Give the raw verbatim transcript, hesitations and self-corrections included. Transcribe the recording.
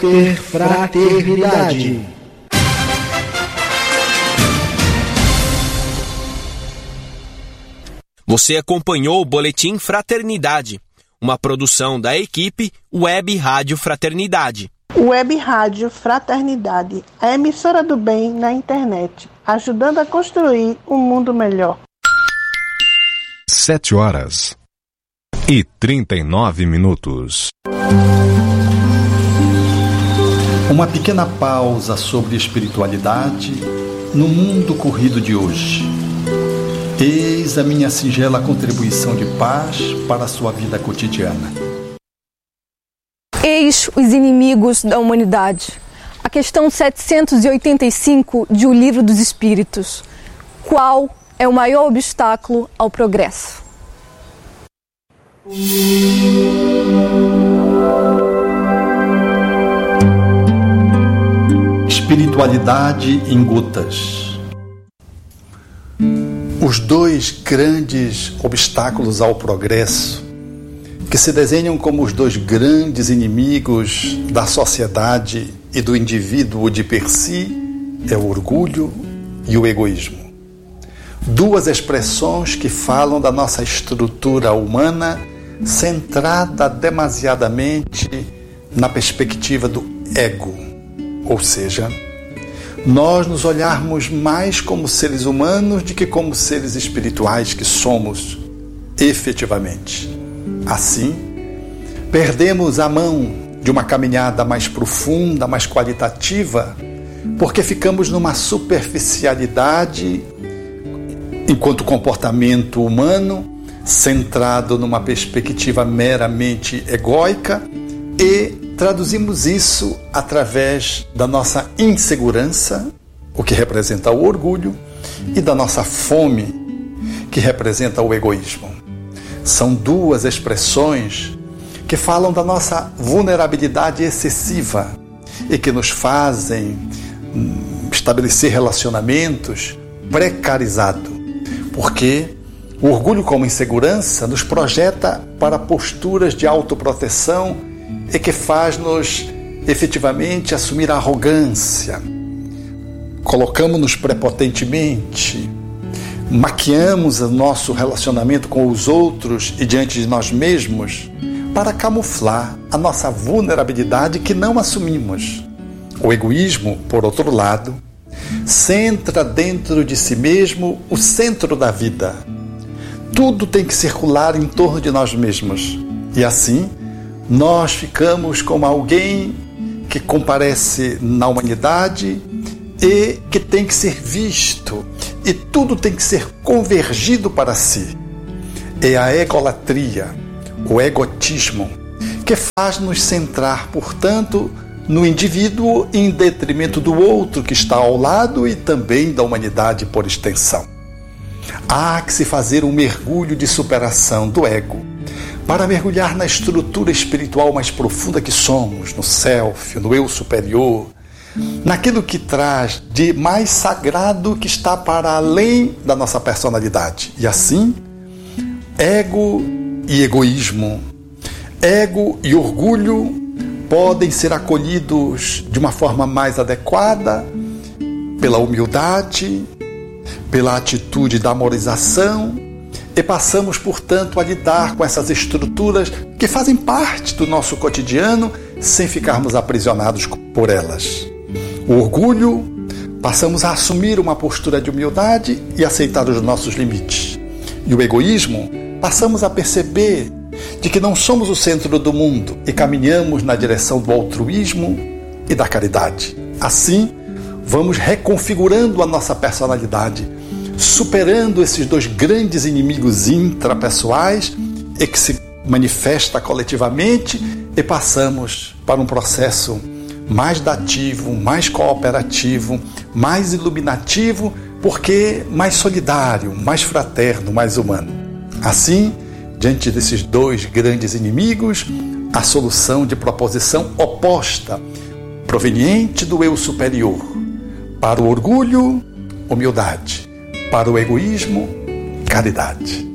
Ter fraternidade. Você acompanhou o Boletim Fraternidade, uma produção da equipe Web Rádio Fraternidade. Web Rádio Fraternidade, a emissora do bem na internet, ajudando a construir um mundo melhor. Sete horas e trinta e nove minutos. Uma pequena pausa sobre espiritualidade no mundo corrido de hoje. Eis a minha singela contribuição de paz para a sua vida cotidiana. Eis os inimigos da humanidade. A questão setecentos e oitenta e cinco de O Livro dos Espíritos. Qual é o maior obstáculo ao progresso? Espiritualidade em gotas. Os dois grandes obstáculos ao progresso, que se desenham como os dois grandes inimigos da sociedade e do indivíduo de per si, é o orgulho e o egoísmo. Duas expressões que falam da nossa estrutura humana centrada demasiadamente na perspectiva do ego, ou seja, nós nos olharmos mais como seres humanos do que como seres espirituais que somos efetivamente. Assim, perdemos a mão de uma caminhada mais profunda, mais qualitativa, porque ficamos numa superficialidade enquanto comportamento humano, centrado numa perspectiva meramente egóica, e traduzimos isso através da nossa insegurança, o que representa o orgulho, e da nossa fome, que representa o egoísmo. São duas expressões que falam da nossa vulnerabilidade excessiva e que nos fazem estabelecer relacionamentos precarizados, porque o orgulho como insegurança nos projeta para posturas de autoproteção e que faz-nos efetivamente assumir a arrogância. Colocamos-nos prepotentemente, maquiamos o nosso relacionamento com os outros e diante de nós mesmos para camuflar a nossa vulnerabilidade que não assumimos. O egoísmo, por outro lado, centra dentro de si mesmo o centro da vida. Tudo tem que circular em torno de nós mesmos. E assim, nós ficamos como alguém que comparece na humanidade e que tem que ser visto. E tudo tem que ser convergido para si. É a egolatria, o egotismo, que faz nos centrar, portanto, no indivíduo em detrimento do outro que está ao lado e também da humanidade por extensão. Há que se fazer um mergulho de superação do ego para mergulhar na estrutura espiritual mais profunda que somos, no self, no eu superior, naquilo que traz de mais sagrado que está para além da nossa personalidade. E assim, ego e egoísmo, ego e orgulho podem ser acolhidos de uma forma mais adequada pela humildade, pela atitude da amorização, e passamos, portanto, a lidar com essas estruturas que fazem parte do nosso cotidiano sem ficarmos aprisionados por elas. O orgulho, passamos a assumir uma postura de humildade e aceitar os nossos limites. E o egoísmo, passamos a perceber de que não somos o centro do mundo e caminhamos na direção do altruísmo e da caridade. Assim, vamos reconfigurando a nossa personalidade, superando esses dois grandes inimigos intrapessoais e que se manifesta coletivamente, e passamos para um processo mais dativo, mais cooperativo, mais iluminativo, porque mais solidário, mais fraterno, mais humano. Assim, diante desses dois grandes inimigos, a solução de proposição oposta, proveniente do eu superior. Para o orgulho, humildade. Para o egoísmo, caridade.